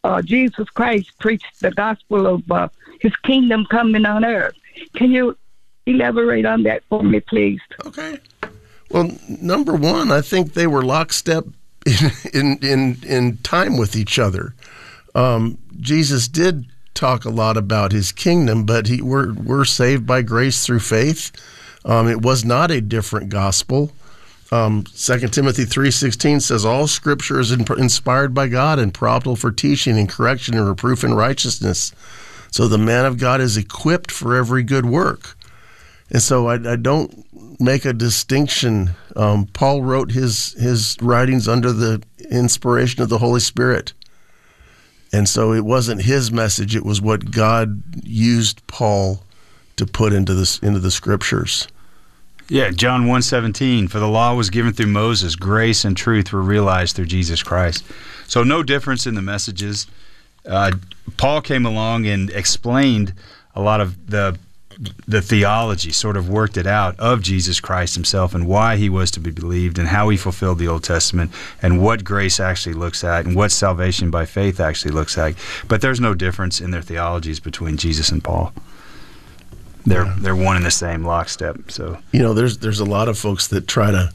Jesus Christ preached the gospel of his kingdom coming on earth. Can you elaborate on that for me, please? Okay. Well, number one, I think they were lockstep in time with each other. Jesus did talk a lot about his kingdom, but we're saved by grace through faith. It was not a different gospel. 2 Timothy 3:16 says, all scripture is inspired by God and profitable for teaching and correction and reproof in righteousness. So the man of God is equipped for every good work. And so I don't make a distinction. Paul wrote his writings under the inspiration of the Holy Spirit. And so it wasn't his message, it was what God used Paul to put into the scriptures. Yeah, John 1:17, for the law was given through Moses, grace and truth were realized through Jesus Christ. So no difference in the messages. Paul came along and explained a lot of the theology, sort of worked it out, of Jesus Christ himself and why he was to be believed and how he fulfilled the Old Testament and what grace actually looks at and what salvation by faith actually looks like. But there's no difference in their theologies between Jesus and Paul. They're one and the same, lockstep. So there's a lot of folks that try to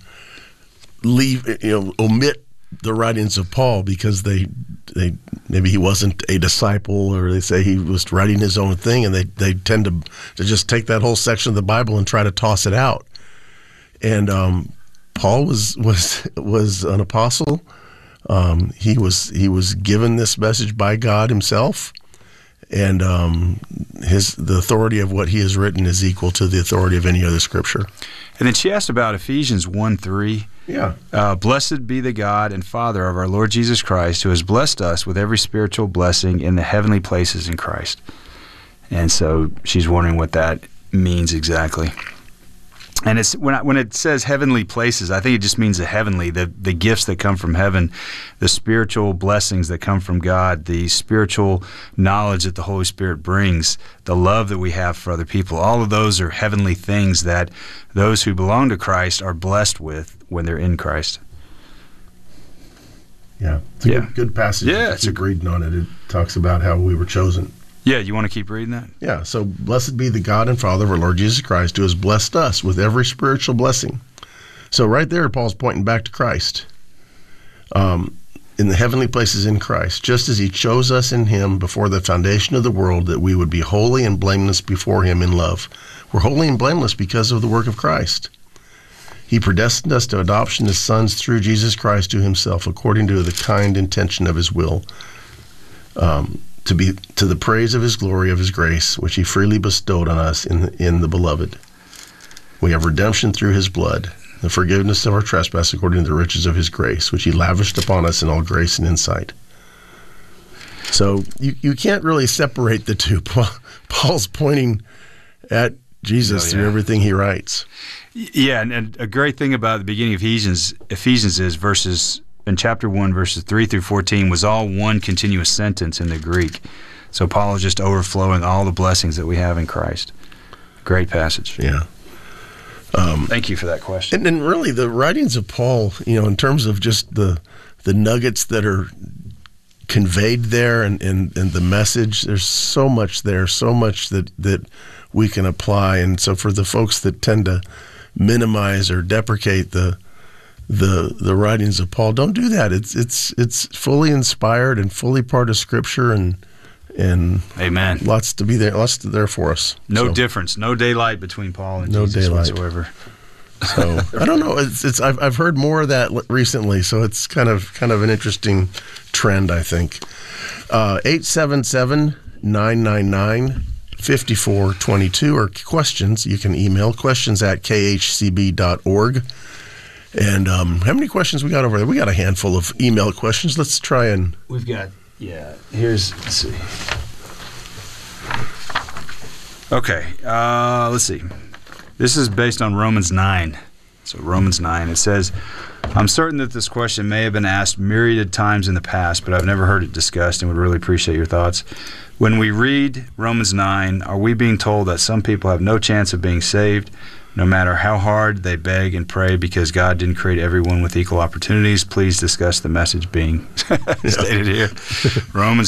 omit the writings of Paul because they maybe he wasn't a disciple, or they say he was writing his own thing, and they tend to just take that whole section of the Bible and try to toss it out. And Paul was an apostle. He was given this message by God himself. And the authority of what he has written is equal to the authority of any other scripture. And then she asked about Ephesians 1:3. Yeah. Blessed be the God and Father of our Lord Jesus Christ, who has blessed us with every spiritual blessing in the heavenly places in Christ. And so she's wondering what that means exactly. And it's when it says heavenly places, I think it just means the heavenly, the gifts that come from heaven, the spiritual blessings that come from God, the spiritual knowledge that the Holy Spirit brings, the love that we have for other people. All of those are heavenly things that those who belong to Christ are blessed with when they're in Christ. Yeah, it's a good passage. Yeah, keep reading on it. It talks about how we were chosen. Yeah, you want to keep reading that? Yeah, so blessed be the God and Father of our Lord Jesus Christ, who has blessed us with every spiritual blessing. So right there, Paul's pointing back to Christ. In the heavenly places in Christ, just as he chose us in him before the foundation of the world, that we would be holy and blameless before him in love. We're holy and blameless because of the work of Christ. He predestined us to adoption as sons through Jesus Christ to himself, according to the kind intention of his will, to the praise of his glory, of his grace, which he freely bestowed on us in the beloved. We have redemption through his blood, the forgiveness of our trespass according to the riches of his grace, which he lavished upon us in all grace and insight. So you can't really separate the two. Paul's pointing at Jesus through everything he writes. Yeah, and a great thing about the beginning of Ephesians is verses in chapter 1, verses 3 through 14 was all one continuous sentence in the Greek. So Paul is just overflowing all the blessings that we have in Christ. Great passage. Yeah. Thank you for that question. And really, the writings of Paul, in terms of just the nuggets that are conveyed there and the message, there's so much there, so much that we can apply. And so for the folks that tend to minimize or deprecate the writings of Paul, don't do that. It's fully inspired and fully part of Scripture, and amen. Lots there for us. No difference, no daylight between Paul and Jesus whatsoever. So I don't know. I've heard more of that recently, so it's kind of an interesting trend, I think. 877-999-5422 or questions. You can email questions@khcb.org. And how many questions we got over there? We got a handful of email questions. Let's try and... We've got, let's see. Okay, let's see. This is based on Romans 9. So Romans 9, it says, I'm certain that this question may have been asked myriad times in the past, but I've never heard it discussed and would really appreciate your thoughts. When we read Romans 9, are we being told that some people have no chance of being saved, no matter how hard they beg and pray, because God didn't create everyone with equal opportunities? Please discuss the message being stated here. Romans